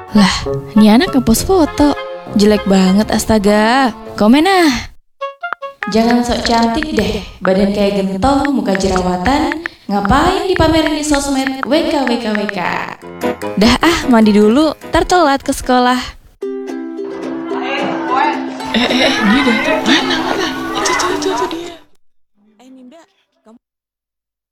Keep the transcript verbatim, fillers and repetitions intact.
Lah, ini anak ngepost foto. Jelek banget astaga. Komen ah. Jangan sok cantik deh, badan kayak gentong, muka jerawatan. Ngapain dipamerin di sosmed? W K W K W K. Dah ah, mandi dulu, ntar telat ke sekolah. Eh, eh, eh, dia datang. Mana, mana? Itu tuh, itu tuh dia.